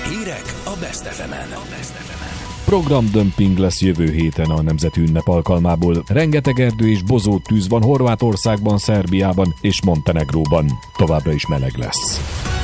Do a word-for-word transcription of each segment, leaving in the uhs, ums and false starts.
Hírek a Best ef emen. Programdömping lesz jövő héten a nemzeti ünnep alkalmából. Rengeteg erdő és bozóttűz van Horvátországban, Szerbiában és Montenegróban. Továbbra is meleg lesz.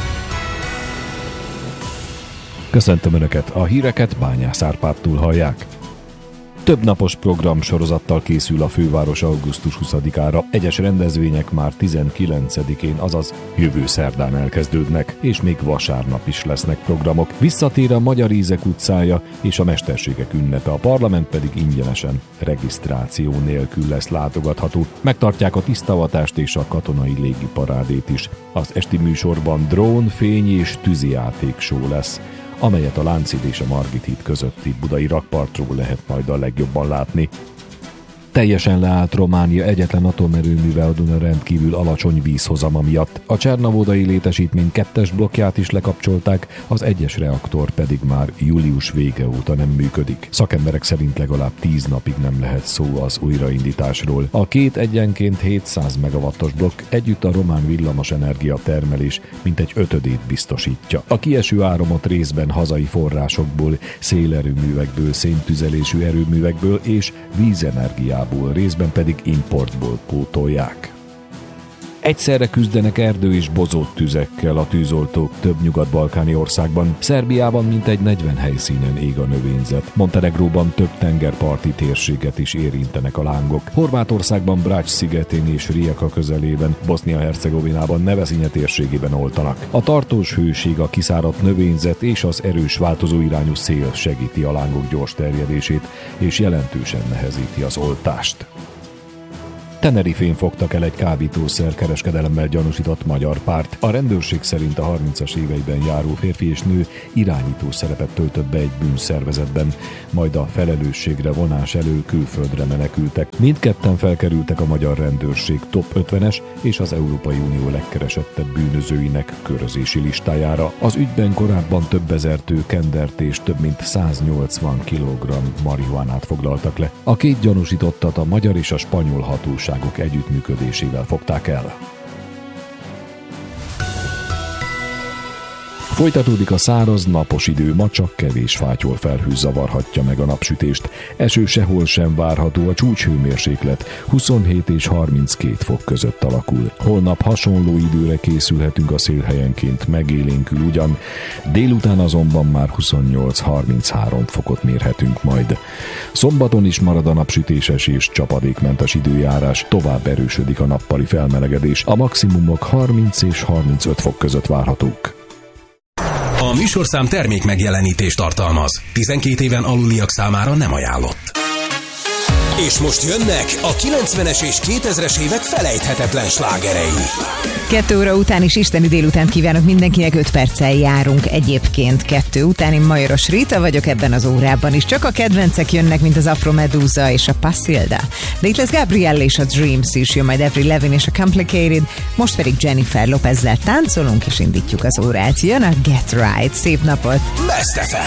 Köszöntöm Önöket, a híreket Bányász Árpádtól hallják. Több napos programsorozattal készül a főváros augusztus huszadikára. Egyes rendezvények már tizenkilencedikén, azaz jövő szerdán elkezdődnek, és még vasárnap is lesznek programok. Visszatér a Magyar Ízek utcája és a Mesterségek ünnepe, a parlament pedig ingyenesen, regisztráció nélkül lesz látogatható. Megtartják a tisztavatást és a katonai légiparádét is. Az esti műsorban drón, fény és tűzijáték show lesz, amelyet a Lánchíd és a Margit híd közötti budai rakpartról lehet majd a legjobban látni. Teljesen leállt Románia egyetlen atomerőműve a Duna rendkívül alacsony vízhozama miatt. A csernavodai létesítmény kettes blokkját is lekapcsolták, az egyes reaktor pedig már július vége óta nem működik. Szakemberek szerint legalább tíz napig nem lehet szó az újraindításról. A két egyenként hétszáz megawattos blokk együtt a román villamos energia termelés mintegy ötödét biztosítja. A kieső áramot részben hazai forrásokból, szélerőművekből, széntüzelésű erőművekből és vízenergiából, részben pedig importból pótolják. Egyszerre küzdenek erdő és bozóttüzekkel a tűzoltók több nyugat-balkáni országban. Szerbiában mintegy negyven helyszínen ég a növényzet. Montenegróban több tengerparti térséget is érintenek a lángok. Horvátországban Brač szigetén és Rijeka közelében, Bosznia-Hercegovinában Nevesinje térségében oltanak. A tartós hőség, a kiszáradt növényzet és az erős változó irányú szél segíti a lángok gyors terjedését és jelentősen nehezíti az oltást. Tenerifén fogtak el egy kábítószer kereskedelemmel gyanúsított magyar párt. A rendőrség szerint a harmincas éveiben járó férfi és nő irányító szerepet töltött be egy bűnszervezetben, majd a felelősségre vonás elől külföldre menekültek. Mindketten felkerültek a magyar rendőrség top ötvenes és az Európai Unió legkeresettebb bűnözőinek körözési listájára. Az ügyben korábban több ezer tő kendert és több mint száznyolcvan kilogramm marihuánát foglaltak le. A két gyanúsítottat a magyar és a spanyol hatóság együttműködésével fogták el. Folytatódik a száraz, napos idő, ma csak kevés fátyol felhő zavarhatja meg a napsütést. Eső sehol sem várható, a csúcshőmérséklet huszonhét és harminckét fok között alakul. Holnap hasonló időre készülhetünk, a szél helyenként megélénkül ugyan, délután azonban már huszonnyolc-harminchárom fokot mérhetünk majd. Szombaton is marad a napsütéses és csapadékmentes időjárás, tovább erősödik a nappali felmelegedés, a maximumok harminc és harmincöt fok között várhatók. A műsorszám termék megjelenítést tartalmaz. tizenkét éven aluliak számára nem ajánlott. És most jönnek a kilencvenes és kétezres évek felejthetetlen slágerei. Kettő óra után is isteni délutánt kívánok mindenkinek, öt perccel járunk egyébként kettő után. Én Majoros Rita vagyok ebben az órában is. Csak a kedvencek jönnek, mint az Afro Medusa és a Pasilda. De itt lesz Gabrielle és a Dreams is, jön majd Avril Lavigne és a Complicated, most pedig Jennifer Lopezzel táncolunk és indítjuk az órát. Jön a Get Right. Szép napot! Best ef em.